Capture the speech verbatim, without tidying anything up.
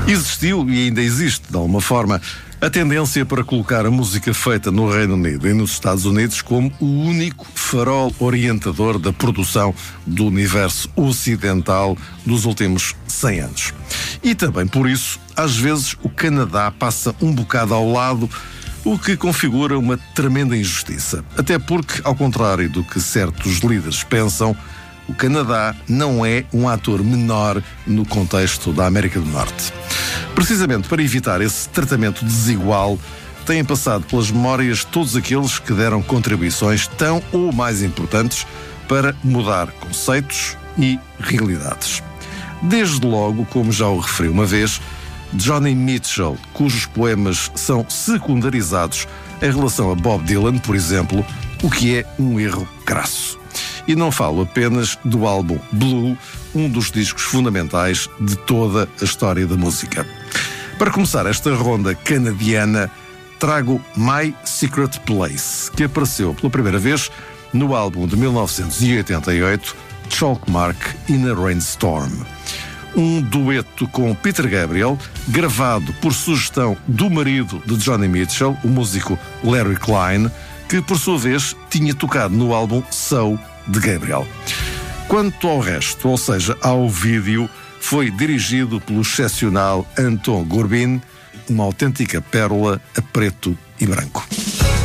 Existiu e ainda existe, de alguma forma, a tendência para colocar a música feita no Reino Unido e nos Estados Unidos como o único farol orientador da produção do universo ocidental dos últimos cem anos. E também por isso, às vezes, o Canadá passa um bocado ao lado, o que configura uma tremenda injustiça. Até porque, ao contrário do que certos líderes pensam, o Canadá não é um ator menor no contexto da América do Norte. Precisamente para evitar esse tratamento desigual, têm passado pelas memórias todos aqueles que deram contribuições tão ou mais importantes para mudar conceitos e realidades. Desde logo, como já o referi uma vez, Joni Mitchell, cujos poemas são secundarizados em relação a Bob Dylan, por exemplo, o que é um erro crasso. E não falo apenas do álbum Blue, um dos discos fundamentais de toda a história da música. Para começar esta ronda canadiana, trago My Secret Place, que apareceu pela primeira vez no álbum de mil novecentos e oitenta e oito, Chalkmark in a Rainstorm. Um dueto com Peter Gabriel, gravado por sugestão do marido de Joni Mitchell, o músico Larry Klein, que por sua vez tinha tocado no álbum So, de Gabriel. Quanto ao resto, ou seja, ao vídeo, foi dirigido pelo excepcional Anton Corbijn, uma autêntica pérola a preto e branco.